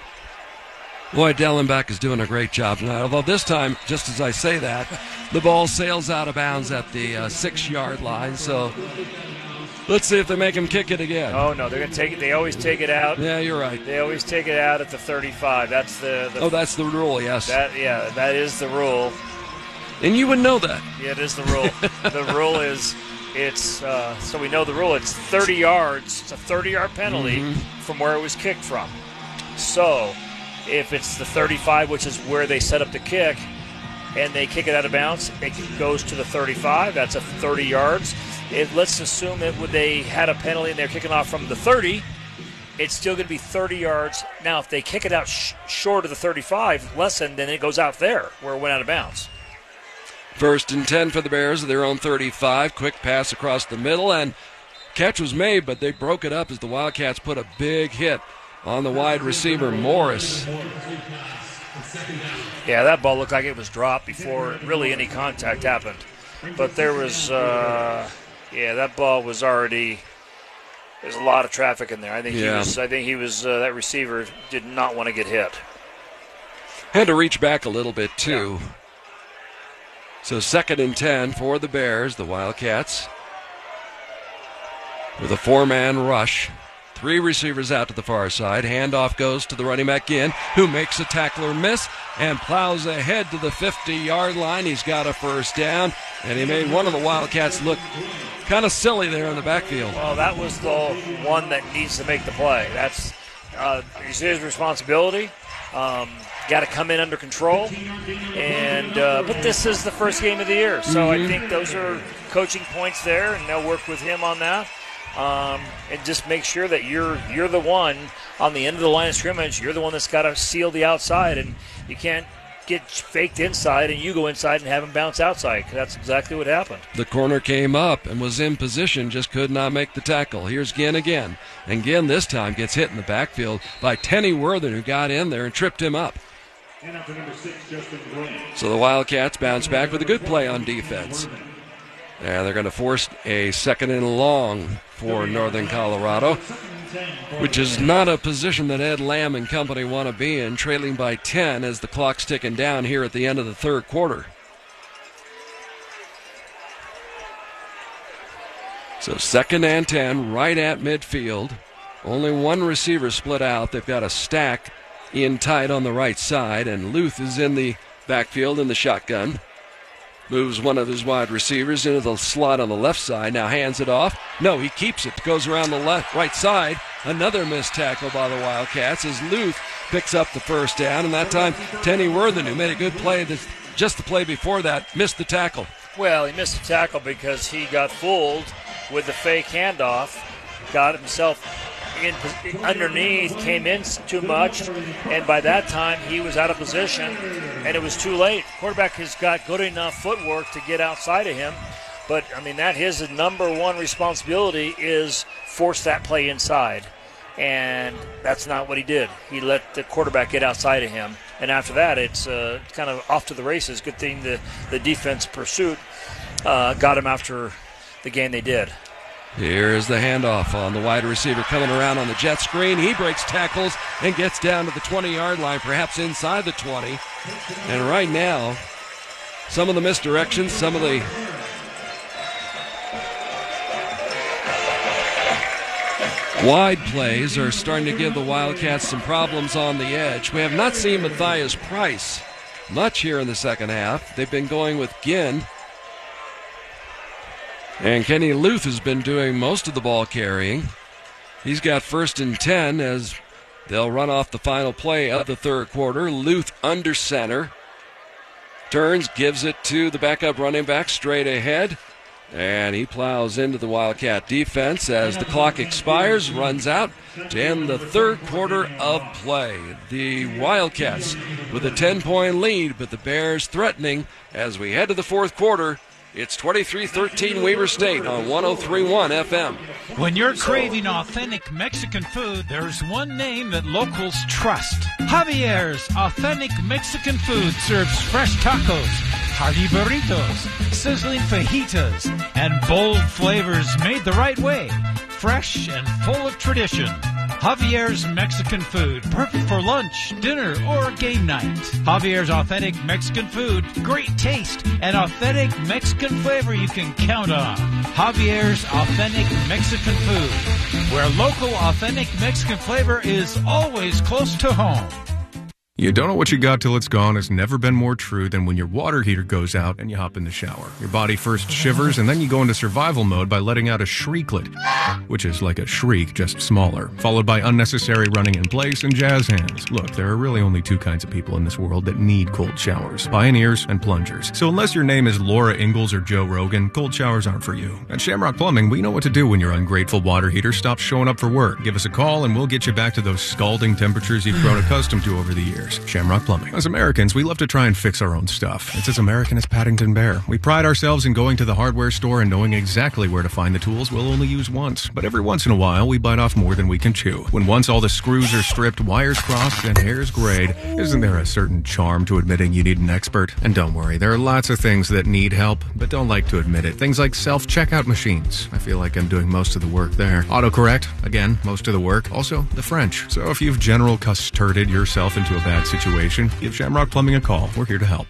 Boy, Dellenbach is doing a great job tonight. Although this time, just as I say that, the ball sails out of bounds at the uh, six-yard line. So let's see if they make him kick it again. Oh, no, they're going to take it. They always take it out. Yeah, you're right. They always take it out at the thirty-five. That's the, the Oh, that's the rule, yes. That Yeah, that is the rule. And you would know that. Yeah, it is the rule. The rule is, it's, uh, so we know the rule, it's thirty yards. It's a thirty-yard penalty mm-hmm. from where it was kicked from. So if it's the thirty-five, which is where they set up the kick, and they kick it out of bounds, it goes to the thirty-five. That's a thirty yards. It, let's assume that when they had a penalty and they're kicking off from the thirty, it's still going to be thirty yards. Now, if they kick it out sh- short of the thirty-five, less than, then it goes out there where it went out of bounds. First and ten for the Bears at their own thirty-five. Quick pass across the middle, and catch was made, but they broke it up as the Wildcats put a big hit on the wide receiver, Morris. Yeah, that ball looked like it was dropped before really any contact happened. But there was, uh, yeah, that ball was already, there's a lot of traffic in there. I think yeah. he was, I think he was, uh, that receiver did not want to get hit. Had to reach back a little bit, too. Yeah. So second and ten for the Bears, the Wildcats, with a four-man rush. Three receivers out to the far side. Handoff goes to the running back in, who makes a tackler miss and plows ahead to the fifty-yard line. He's got a first down, and he made one of the Wildcats look kind of silly there in the backfield. Well, that was the one that needs to make the play. That's uh, his responsibility. Um, got to come in under control. And uh, but this is the first game of the year, so mm-hmm. I think those are coaching points there, and they'll work with him on that. Um, and just make sure that you're you're the one on the end of the line of scrimmage. You're the one that's got to seal the outside, and you can't get faked inside and you go inside and have him bounce outside. That's exactly what happened. The corner came up and was in position, just could not make the tackle. Here's Ginn again. And Ginn this time gets hit in the backfield by Tenny Worthen, who got in there and tripped him up. So the Wildcats bounce back with a good play on defense. And they're going to force a second and long for Northern Colorado, which is not a position that Ed Lamb and company want to be in, trailing by ten as the clock's ticking down here at the end of the third quarter. So second and ten, right at midfield. Only one receiver split out. They've got a stack in tight on the right side, and Luth is in the backfield in the shotgun. Moves one of his wide receivers into the slot on the left side. Now hands it off. No, he keeps it. Goes around the left, right side. Another missed tackle by the Wildcats as Luth picks up the first down. And that time, Tenny Worthen, who made a good play, just the play before that, missed the tackle. Well, he missed the tackle because he got fooled with the fake handoff. Got himself in underneath, came in too much, and by that time he was out of position, and it was too late. Quarterback has got good enough footwork to get outside of him, but I mean that his number one responsibility is force that play inside, and that's not what he did. He let the quarterback get outside of him, and after that it's uh, kind of off to the races. Good thing the, the defense pursuit uh, got him after the game they did. Here is the handoff on the wide receiver coming around on the jet screen. He breaks tackles and gets down to the twenty-yard line, perhaps inside the twenty. And right now, some of the misdirections, some of the wide plays are starting to give the Wildcats some problems on the edge. We have not seen Matthias Price much here in the second half. They've been going with Ginn. And Kenny Luth has been doing most of the ball carrying. He's got first and ten as they'll run off the final play of the third quarter. Luth under center. Turns, gives it to the backup running back straight ahead. And he plows into the Wildcat defense as the clock expires, runs out to end the third quarter of play. The Wildcats with a ten-point lead, but the Bears threatening as we head to the fourth quarter. It's twenty-three thirteen Weber State on one oh three point one F M. When you're craving authentic Mexican food, there's one name that locals trust. Javier's Authentic Mexican Food serves fresh tacos, hearty burritos, sizzling fajitas, and bold flavors made the right way. Fresh and full of tradition. Javier's Mexican Food, perfect for lunch, dinner, or game night. Javier's Authentic Mexican Food, great taste and authentic Mexican flavor you can count on. Javier's Authentic Mexican Food, where local authentic Mexican flavor is always close to home. You don't know what you got till it's gone has never been more true than when your water heater goes out and you hop in the shower. Your body first shivers and then you go into survival mode by letting out a shrieklet, which is like a shriek, just smaller, followed by unnecessary running in place and jazz hands. Look, there are really only two kinds of people in this world that need cold showers, pioneers and plungers. So unless your name is Laura Ingalls or Joe Rogan, cold showers aren't for you. At Shamrock Plumbing, we know what to do when your ungrateful water heater stops showing up for work. Give us a call and we'll get you back to those scalding temperatures you've grown accustomed to over the years. Shamrock Plumbing. As Americans, we love to try and fix our own stuff. It's as American as Paddington Bear. We pride ourselves in going to the hardware store and knowing exactly where to find the tools we'll only use once. But every once in a while, we bite off more than we can chew. When once all the screws are stripped, wires crossed, and hairs grayed, isn't there a certain charm to admitting you need an expert? And don't worry, there are lots of things that need help, but don't like to admit it. Things like self-checkout machines. I feel like I'm doing most of the work there. Autocorrect. Again, most of the work. Also, the French. So if you've general custarded yourself into a bad situation, give Shamrock Plumbing a call. We're here to help.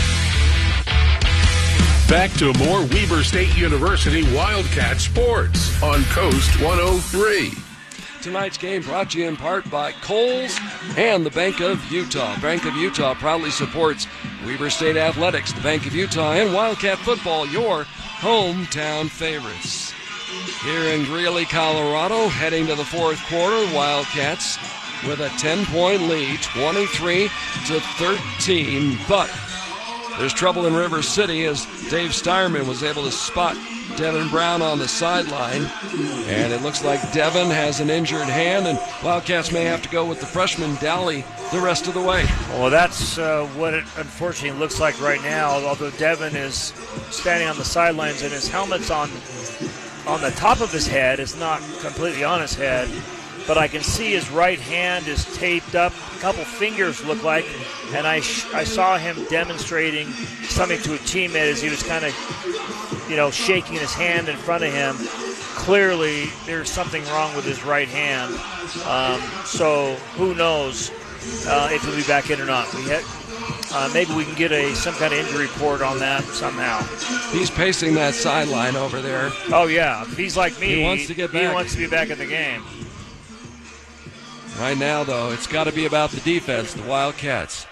Back to more Weber State University Wildcat sports on Coast one oh three. Tonight's game brought to you in part by Kohl's and the Bank of Utah. Bank of Utah proudly supports Weber State Athletics, the Bank of Utah, and Wildcat football, your hometown favorites. Here in Greeley, Colorado, heading to the fourth quarter, Wildcats with a ten-point lead, twenty-three to thirteen. But there's trouble in River City as Dave Steierman was able to spot Devin Brown on the sideline. And it looks like Devin has an injured hand, and Wildcats may have to go with the freshman Dowley the rest of the way. Well, that's uh, what it unfortunately looks like right now, although Devin is standing on the sidelines and his helmet's on, on the top of his head. It's not completely on his head. But I can see his right hand is taped up, a couple fingers look like, and I sh- I saw him demonstrating something to a teammate as he was kind of, you know, shaking his hand in front of him. Clearly, there's something wrong with his right hand. Um, so who knows uh, if he'll be back in or not. We had, uh, maybe we can get a some kind of injury report on that somehow. He's pacing that sideline over there. Oh, yeah. If he's like me, he wants to get back. He wants to be back in the game. Right now, though, it's got to be about the defense, the Wildcats.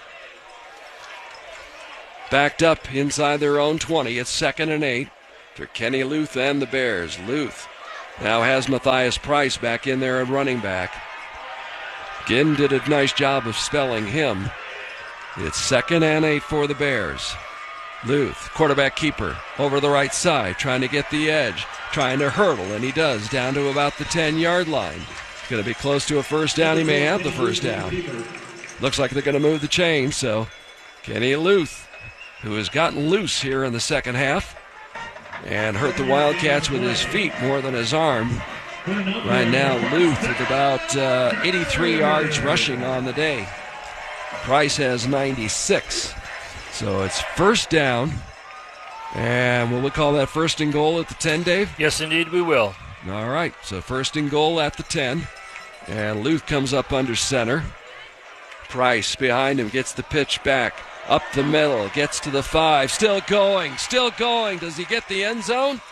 Backed up inside their own twenty. It's second and eight for Kenny Luth and the Bears. Luth now has Matthias Price back in there at running back. Ginn did a nice job of spelling him. It's second and eight for the Bears. Luth, quarterback keeper, over the right side, trying to get the edge, trying to hurdle, and he does, down to about the ten-yard line. Going to be close to a first down. He may have the first down. Looks like they're going to move the chain, so Kenny Luth, who has gotten loose here in the second half and hurt the Wildcats with his feet more than his arm. Right now, Luth with about uh, eighty-three yards rushing on the day. Price has ninety-six. So it's first down. And will we call that first and goal at the ten, Dave? Yes, indeed, we will. All right, so first and goal at the ten. And Luth comes up under center. Price behind him gets the pitch back. Up the middle, gets to the five. Still going, still going. Does he get the end zone?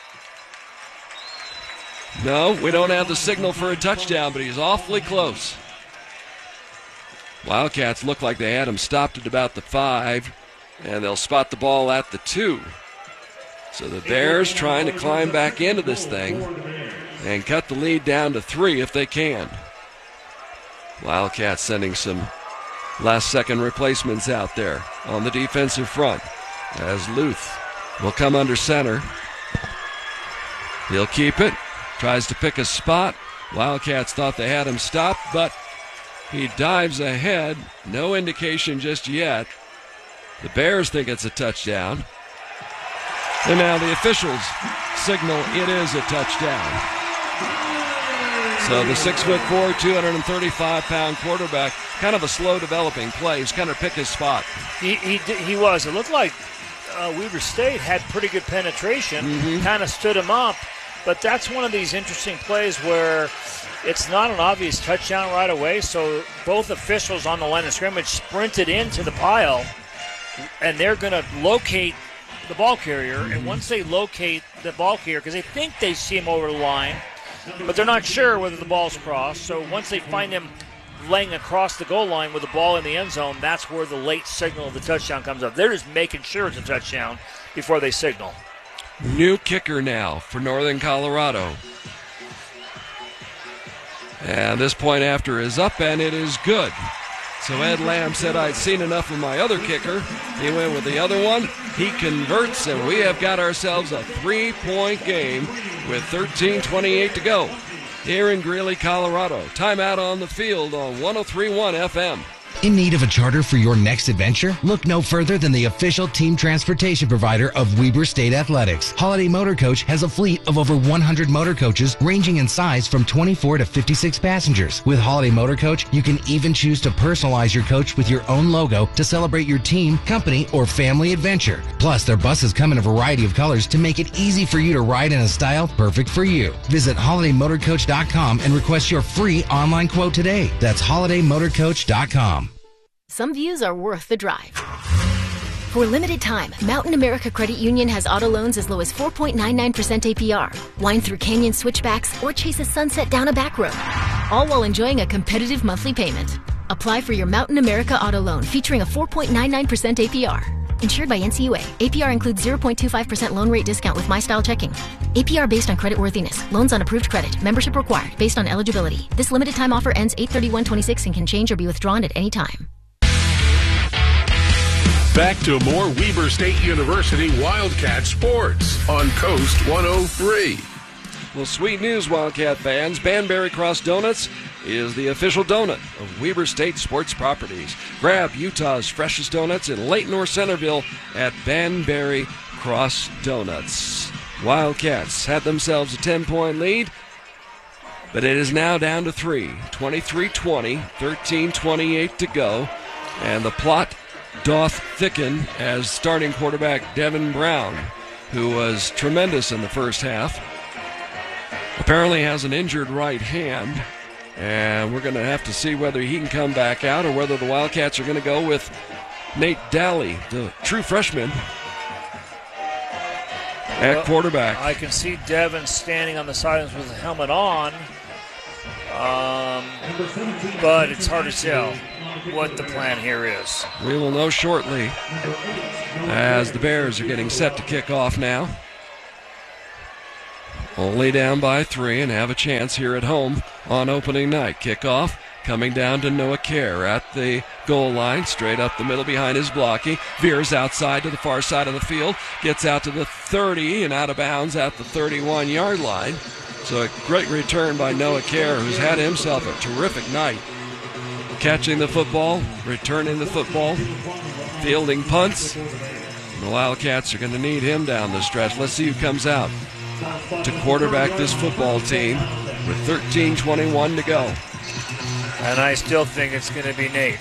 No, we don't have the signal for a touchdown, but he's awfully close. Wildcats look like they had him stopped at about the five, and they'll spot the ball at the two. So the Bears trying to climb back into this thing and cut the lead down to three if they can. Wildcats sending some last-second replacements out there on the defensive front as Luth will come under center. He'll keep it, tries to pick a spot. Wildcats thought they had him stopped, but he dives ahead. No indication just yet. The Bears think it's a touchdown. And now the officials signal it is a touchdown. So the six foot four, two hundred thirty-five pound quarterback, kind of a slow developing play. He's kind of pick his spot. He he, he was. It looked like uh, Weber State had pretty good penetration, mm-hmm. kind of stood him up. But that's one of these interesting plays where it's not an obvious touchdown right away. So both officials on the line of scrimmage sprinted into the pile, and they're going to locate the ball carrier. Mm-hmm. And once they locate the ball carrier, because they think they see him over the line, but they're not sure whether the ball's crossed. So once they find him laying across the goal line with the ball in the end zone, that's where the late signal of the touchdown comes up. They're just making sure it's a touchdown before they signal. New kicker now for Northern Colorado. And this point after is up, and it is good. So Ed Lamb said, I'd seen enough of my other kicker. He went with the other one. He converts, and we have got ourselves a three-point game with thirteen twenty-eight to go here in Greeley, Colorado. Timeout on the field on one oh three point one F M. In need of a charter for your next adventure? Look no further than the official team transportation provider of Weber State Athletics. Holiday Motor Coach has a fleet of over one hundred motor coaches ranging in size from twenty-four to fifty-six passengers. With Holiday Motor Coach, you can even choose to personalize your coach with your own logo to celebrate your team, company, or family adventure. Plus, their buses come in a variety of colors to make it easy for you to ride in a style perfect for you. Visit holiday motor coach dot com and request your free online quote today. That's holiday motor coach dot com. Some views are worth the drive. For a limited time, Mountain America Credit Union has auto loans as low as four point nine nine percent A P R. Wind through canyon switchbacks or chase a sunset down a back road. All while enjoying a competitive monthly payment. Apply for your Mountain America auto loan featuring a four point nine nine percent A P R. Insured by N C U A. A P R includes zero point two five percent loan rate discount with MyStyle Checking. A P R based on creditworthiness. Loans on approved credit. Membership required based on eligibility. This limited time offer ends eight thirty-one twenty-six and can change or be withdrawn at any time. Back to more Weber State University Wildcat sports on Coast one oh three. Well, sweet news, Wildcat fans. Banbury Cross Donuts is the official donut of Weber State Sports Properties. Grab Utah's freshest donuts in Layton or Centerville at Banbury Cross Donuts. Wildcats had themselves a ten-point lead, but it is now down to three. twenty-three twenty, thirteen twenty-eight to go, and the plot doth thicken as starting quarterback Devin Brown, who was tremendous in the first half, apparently has an injured right hand And we're going to have to see whether he can come back out or whether the Wildcats are going to go with Nate Daly, the true freshman, at well, quarterback. I can see Devin standing on the sidelines with the helmet on, um, but it's hard to tell what the plan here is. We will know shortly as the Bears are getting set to kick off now. Only down by three and have a chance here at home on opening night. Kickoff coming down to Noah Kerr at the goal line, straight up the middle behind his blocking. Veers outside to the far side of the field, gets out to the thirty and out of bounds at the thirty-one-yard line. So a great return by Noah Kerr, who's had himself a terrific night. Catching the football, returning the football, fielding punts. The Wildcats are going to need him down the stretch. Let's see who comes out to quarterback this football team with thirteen twenty-one to go. And I still think it's going to be Nate.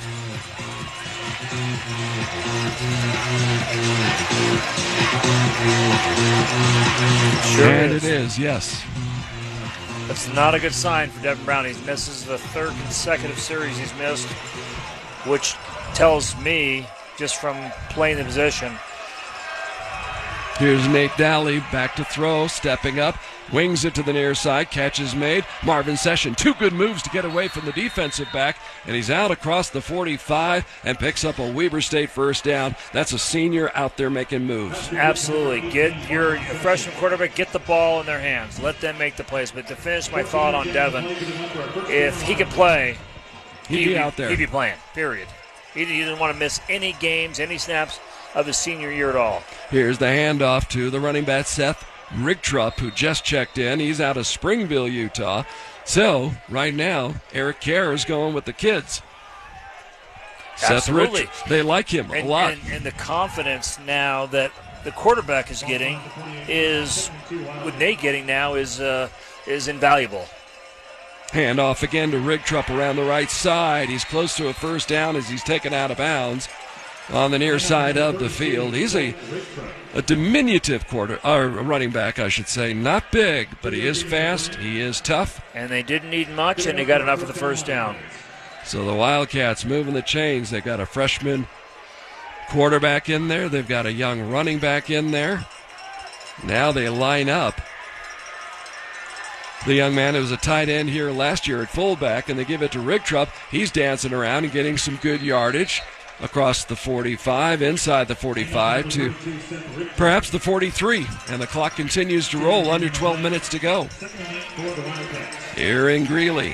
Sure and is. it is, yes. That's not a good sign for Devin Brown. He misses the third consecutive series he's missed, which tells me, just from playing the position. Here's Nate Daly back to throw, stepping up, wings it to the near side, catch is made. Marvin Session, two good moves to get away from the defensive back, and he's out across the forty-five and picks up a Weber State first down. That's a senior out there making moves. Absolutely. Get your freshman quarterback, get the ball in their hands. Let them make the plays. But to finish my thought on Devin, if he could play, he'd, he'd be out there. He'd be playing, period. He didn't want to miss any games, any snaps of his senior year at all. Here's the handoff to the running back, Seth Rigtrup, who just checked in. He's out of Springville, Utah. So, right now, Eric Kerr is going with the kids. Absolutely. Seth Rigtrup, they like him and, a lot. And, and the confidence now that the quarterback is getting is, with Nate getting now, is uh, is invaluable. Handoff again to Rigtrup around the right side. He's close to a first down as he's taken out of bounds on the near side of the field. He's a a diminutive quarter or running back, I should say. Not big, but he is fast. He is tough. And they didn't need much, and they got enough for the first down. So the Wildcats moving the chains. They've got a freshman quarterback in there. They've got a young running back in there. Now they line up. The young man who was a tight end here last year at fullback, and they give it to Rigtrup. He's dancing around and getting some good yardage across the forty-five, inside the forty-five to perhaps the forty-three. And the clock continues to roll, under twelve minutes to go. Aaron Greeley.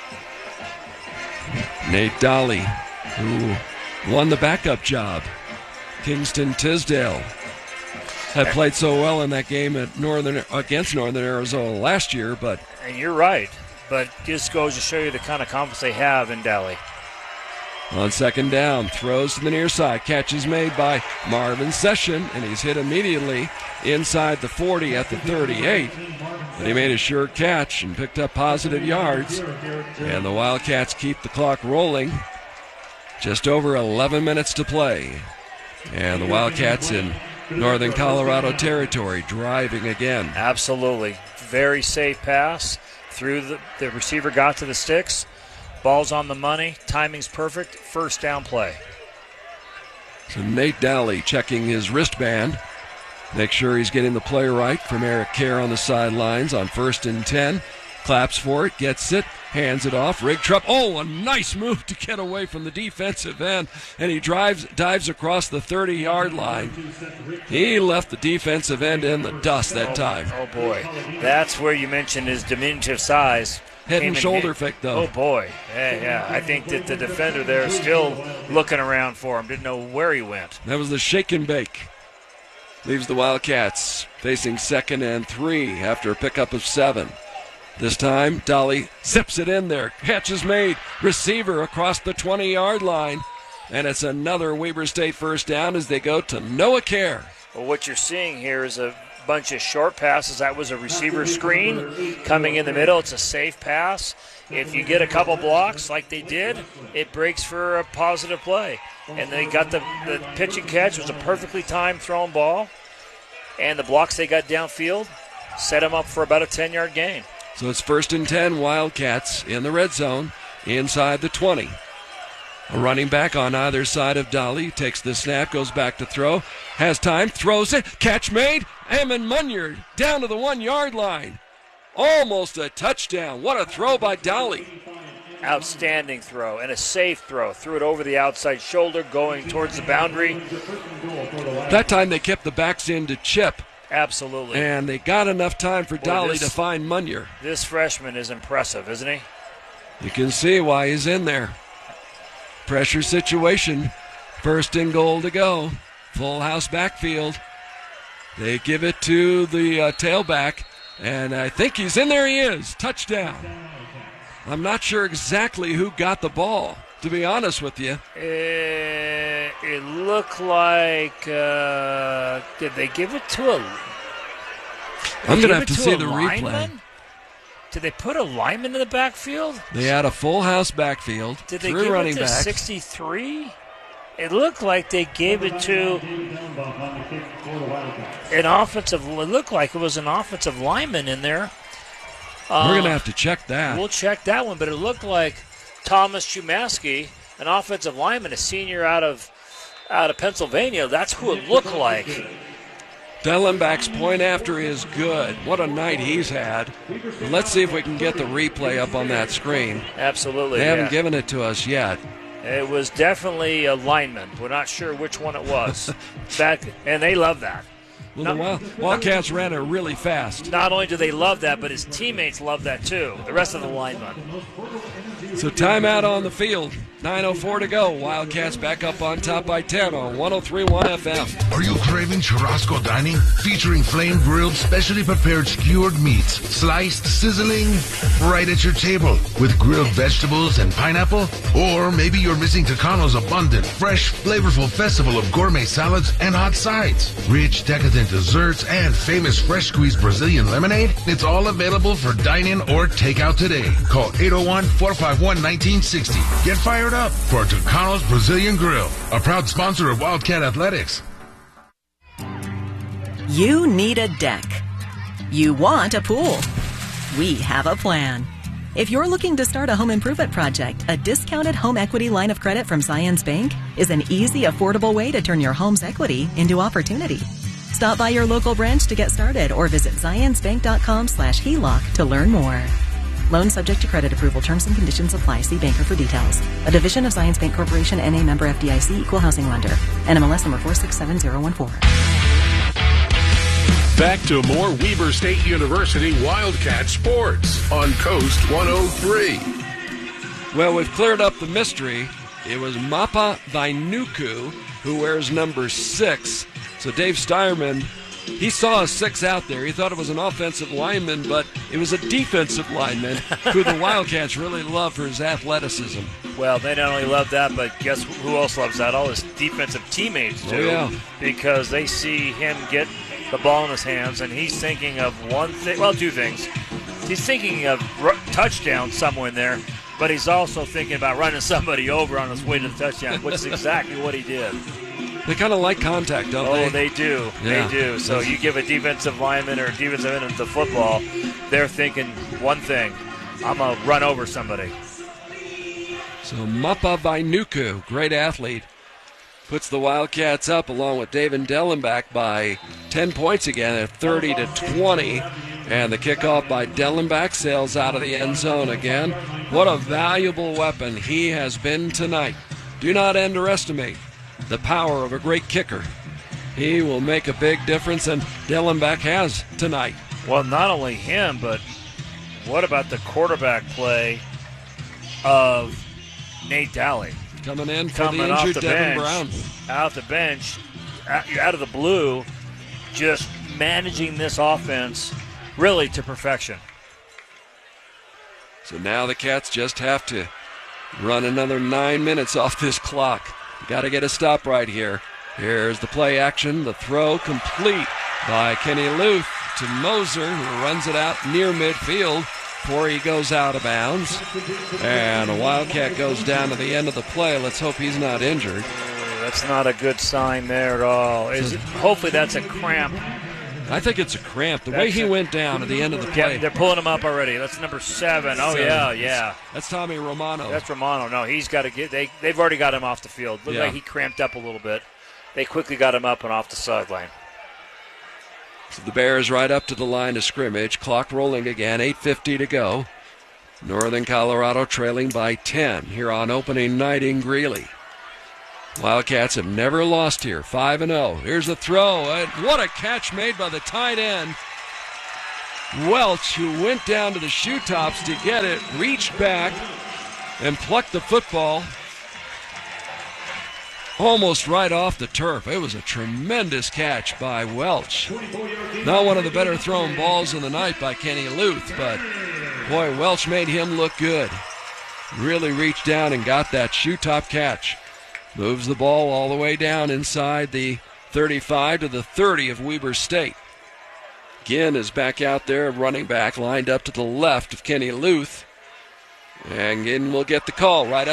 Nate Daly, who won the backup job. Kingston Tisdale had played so well in that game at Northern against Northern Arizona last year, but and you're right, but just goes to show you the kind of confidence they have in Daly. On second down, throws to the near side. Catch is made by Marvin Session, and he's hit immediately inside the forty at the thirty-eight. But he made a sure catch and picked up positive yards. And the Wildcats keep the clock rolling. Just over eleven minutes to play. And the Wildcats in Northern Colorado territory driving again. Absolutely. Very safe pass. Through the, the receiver got to the sticks. Ball's on the money. Timing's perfect. First down play. So Nate Daly checking his wristband. Make sure he's getting the play right from Eric Kerr on the sidelines on first and ten. Claps for it, gets it, hands it off. Rigtrup, oh, a nice move to get away from the defensive end. And he drives, dives across the thirty-yard line. He left the defensive end in the dust that time. Oh, boy. That's where you mentioned his diminutive size. Head and shoulder fake, though. Oh, boy. Yeah, yeah. I think that the defender there is still looking around for him. Didn't know where he went. That was the shake and bake. Leaves the Wildcats facing second and three after a pickup of seven. This time, Daly zips it in there. Catch is made. Receiver across the twenty-yard line. And it's another Weber State first down as they go to Noah Kerr. Well, what you're seeing here is a bunch of short passes. That was a receiver screen coming in the middle. It's a safe pass. If you get a couple blocks like they did, it breaks for a positive play. And they got the, the pitch and catch. It was a perfectly timed thrown ball. And the blocks they got downfield set them up for about a ten-yard gain. So it's first and ten, Wildcats in the red zone inside the twenty. A running back on either side of Dolly takes the snap, goes back to throw, has time, throws it, catch made, Eamon Munyard down to the one-yard line. Almost a touchdown. What a throw by Dolly. Outstanding throw and a safe throw. Threw it over the outside shoulder going towards the boundary. That time they kept the backs in to Chip. Absolutely. And they got enough time for Boy, Dolly this, to find Munyard. This freshman is impressive, isn't he? You can see why he's in there. Pressure situation. First and goal to go. Full house backfield. They give it to the uh, tailback, and I think he's in there. He is. Touchdown. I'm not sure exactly who got the ball, to be honest with you. It, it looked like, uh, did they give it to a... I'm going to have to see the replay. Did they put a lineman in the backfield? They had a full house backfield. Did they three give running it to backs. sixty-three? It looked like they gave it to an offensive. It looked like it was an offensive lineman in there. Uh, We're going to have to check that. We'll check that one, but it looked like Thomas Chumaski, an offensive lineman, a senior out of out of Pennsylvania. That's who it looked like. Dellenbach's point after is good. What a night he's had. Let's see if we can get the replay up on that screen. Absolutely. They yeah. haven't given it to us yet. It was definitely a lineman. We're not sure which one it was. Back, and they love that. Well, not, the Wild, Wildcats ran it really fast. Not only do they love that, but his teammates love that too. The rest of the linemen. So timeout on the field. nine oh four to go. Wildcats back up on top by ten on one oh three point one F M. Are you craving churrasco dining? Featuring flame-grilled, specially prepared skewered meats, sliced, sizzling, right at your table with grilled vegetables and pineapple? Or maybe you're missing Tocano's abundant, fresh, flavorful festival of gourmet salads and hot sides. Rich, decadent desserts and famous fresh-squeezed Brazilian lemonade? It's all available for dine-in or takeout today. Call eight oh one, four five one, one nine six oh. Get fired up for Tocano's Brazilian Grill, a proud sponsor of Wildcat Athletics. You need a deck. You want a pool. We have a plan. If you're looking to start a home improvement project, a discounted home equity line of credit from Zions Bank is an easy, affordable way to turn your home's equity into opportunity. Stop by your local branch to get started or visit zionsbank.com slash HELOC to learn more. Loan subject to credit approval. Terms and conditions apply. See banker for details. A division of Zions Bank Corporation, N A member F D I C, equal housing lender. N M L S number four six seven zero one four. Back to more Weber State University Wildcat sports on Coast one oh three. Well, we've cleared up the mystery. It was Mapa Vainuku who wears number six. So Dave Steierman, he saw a six out there. He thought it was an offensive lineman, but it was a defensive lineman who the Wildcats really love for his athleticism. Well, they not only love that, but guess who else loves that? All his defensive teammates do. Oh, yeah. Because they see him get the ball in his hands, and he's thinking of one thing, well, two things. He's thinking of r- touchdown somewhere in there, but he's also thinking about running somebody over on his way to the touchdown, which is exactly what he did. They kind of like contact, don't oh, they? Oh, they do. Yeah. They do. So you give a defensive lineman or a defensive end to football, they're thinking one thing, I'm going to run over somebody. So Mapa Vainuku, great athlete, puts the Wildcats up along with David Dellenbach by ten points again at thirty to twenty. And the kickoff by Dellenbach sails out of the end zone again. What a valuable weapon he has been tonight. Do not underestimate the power of a great kicker. He will make a big difference, and Dellenbach has tonight. Well, not only him, but what about the quarterback play of Nate Dally? Coming in for Coming the injured off the Devin bench, Brown. Out the bench, out of the blue, just managing this offense really to perfection. So now the Cats just have to run another nine minutes off this clock. Got to get a stop right here. Here's the play action. The throw complete by Kenny Luth to Moser, who runs it out near midfield before he goes out of bounds. And a Wildcat goes down to the end of the play. Let's hope he's not injured. That's not a good sign there at all. Is it, hopefully that's a cramp I think it's a cramp. The That's way he a, went down at the end of the play. Yeah, they're pulling him up already. That's number seven. Oh, seven. yeah, yeah. That's Tommy Romano. That's Romano. No, he's got to get they, – they've already got him off the field. Looked yeah. like he cramped up a little bit. They quickly got him up and off the sideline. So the Bears right up to the line of scrimmage. Clock rolling again, eight fifty to go. Northern Colorado trailing by ten here on opening night in Greeley. Wildcats have never lost here, five and oh. Here's the throw, and what a catch made by the tight end. Welch, who went down to the shoe tops to get it, reached back and plucked the football almost right off the turf. It was a tremendous catch by Welch. Not one of the better thrown balls in the night by Kenny Luth, but boy, Welch made him look good. Really reached down and got that shoe top catch. Moves the ball all the way down inside the thirty-five to the thirty of Weber State. Ginn is back out there, running back, lined up to the left of Kenny Luth. And Ginn will get the call right up.